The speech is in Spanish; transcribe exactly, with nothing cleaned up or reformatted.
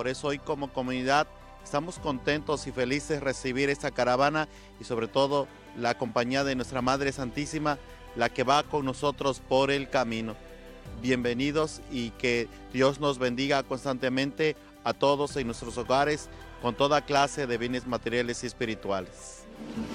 Por eso hoy como comunidad estamos contentos y felices de recibir esta caravana y sobre todo la compañía de nuestra Madre Santísima, la que va con nosotros por el camino. Bienvenidos y que Dios nos bendiga constantemente a todos en nuestros hogares con toda clase de bienes materiales y espirituales.